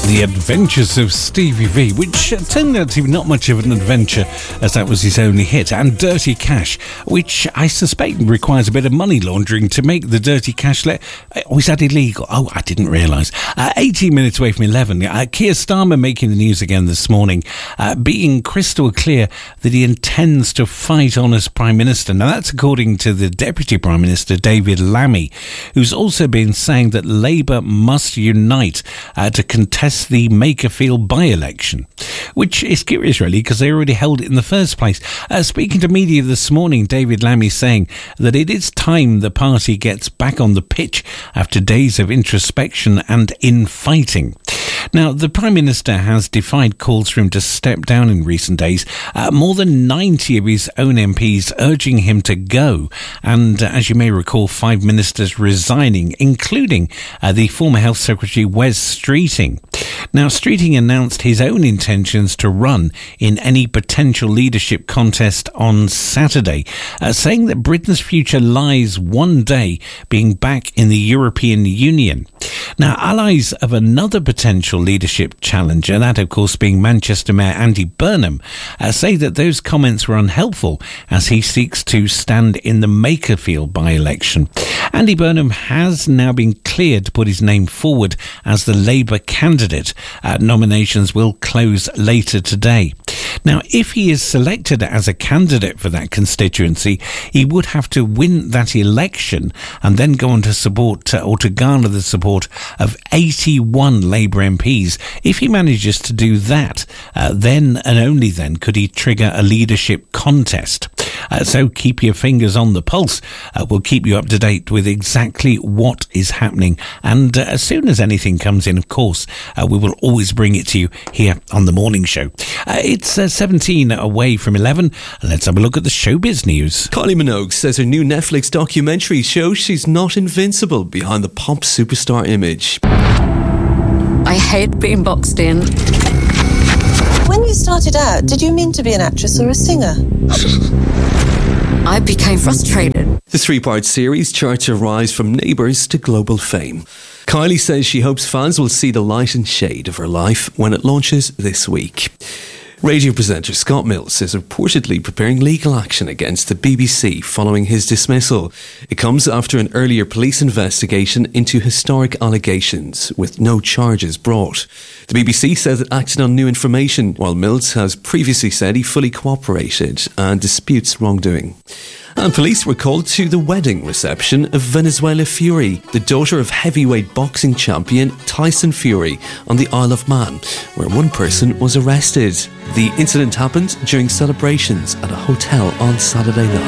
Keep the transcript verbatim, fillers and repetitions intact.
The Adventures of Stevie V, which turned out to be not much of an adventure as that was his only hit, and Dirty Cash, which I suspect requires a bit of money laundering to make the Dirty Cash let... Oh, is that illegal? Oh, I didn't realise. Uh, eighteen minutes away from eleven. Uh, Keir Starmer making the news again this morning, uh, being crystal clear that he intends to fight on as Prime Minister. Now, that's according to the Deputy Prime Minister, David Lammy, who's also been saying that Labour must unite uh, to contest the Makerfield by-election, which is curious really because they already held it in the first place. Uh, speaking to media this morning, David Lammy saying that it is time the party gets back on the pitch after days of introspection and infighting. Now, the Prime Minister has defied calls for him to step down in recent days, uh, more than ninety of his own M Ps urging him to go, and uh, as you may recall, five ministers resigning, including uh, the former Health Secretary Wes Streeting. Now, Streeting announced his own intentions to run in any potential leadership contest on Saturday, uh, saying that Britain's future lies one day being back in the European Union. Now, allies of another potential leadership challenger, that of course being Manchester Mayor Andy Burnham, uh, say that those comments were unhelpful as he seeks to stand in the Makerfield by-election. Andy Burnham has now been cleared to put his name forward as the Labour candidate. Uh, nominations will close later today. Now, if he is selected as a candidate for that constituency, he would have to win that election and then go on to support uh, or to garner the support of eighty-one Labour M Ps. If he manages to do that, uh, then and only then could he trigger a leadership contest. Uh, so keep your fingers on the pulse. Uh, we'll keep you up to date with exactly what is happening. And uh, as soon as anything comes in, of course, uh, we will always bring it to you here on The Morning Show. Uh, it's uh, seventeen away from eleven. Let's have a look at the showbiz news. Kylie Minogue says her new Netflix documentary shows she's not invincible behind the pop superstar image. I hate being boxed in. When you started out, did you mean to be an actress or a singer? I became frustrated. The three-part series charts her rise from Neighbours to global fame. Kylie says she hopes fans will see the light and shade of her life when it launches this week. Radio presenter Scott Mills is reportedly preparing legal action against the B B C following his dismissal. It comes after an earlier police investigation into historic allegations, with no charges brought. The B B C says it acted on new information, while Mills has previously said he fully cooperated and disputes wrongdoing. And police were called to the wedding reception of Venezuela Fury, the daughter of heavyweight boxing champion Tyson Fury, on the Isle of Man, where one person was arrested. The incident happened during celebrations at a hotel on Saturday night.